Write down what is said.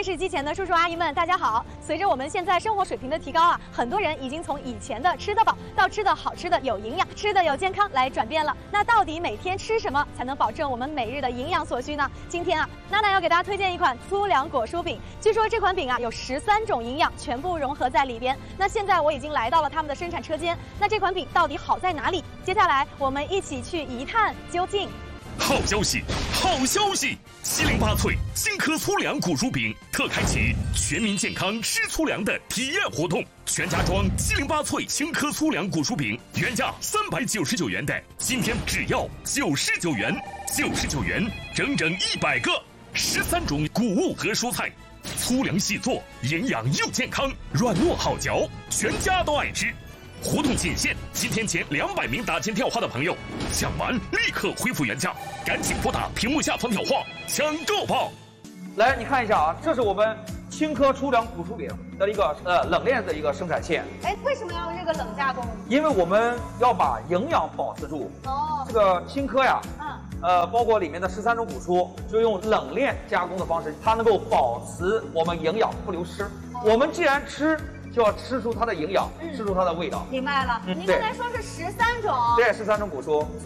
电视机前的叔叔阿姨们，大家好！随着我们现在生活水平的提高啊，很多人已经从以前的吃得饱到吃的好、吃的有营养、吃的有健康来转变了。那到底每天吃什么才能保证我们每日的营养所需呢？今天啊，娜娜要给大家推荐一款粗粮果蔬饼。据说这款饼啊有13种营养全部融合在里边。那现在我已经来到了他们的生产车间，那这款饼到底好在哪里？接下来我们一起去一探究竟。 好消息，好消息！708脆金颗粗粮果蔬饼特开启全民健康吃粗粮的体验活动，全家装708脆金颗粗粮果蔬饼，原价399元的，今天只要99元，99元，整整100个，13种谷物和蔬菜，粗粮细做，营养又健康，软糯好嚼，全家都爱吃。 活动仅限今天前200名打进电话的朋友，抢完立刻恢复原价，赶紧拨打屏幕下方电话抢购吧！ 来，你看一下啊，这是我们青稞粗粮果蔬饼的一个冷链的一个生产线。 哎，为什么要用这个冷加工？ 因为我们要把营养保持住。哦，这个青稞呀，包括里面的13种谷蔬，就用冷链加工的方式，它能够保持我们营养不流失。我们既然吃， 就要吃出它的营养，吃出它的味道。 明白了。您刚才说是13种， 对，13种果蔬。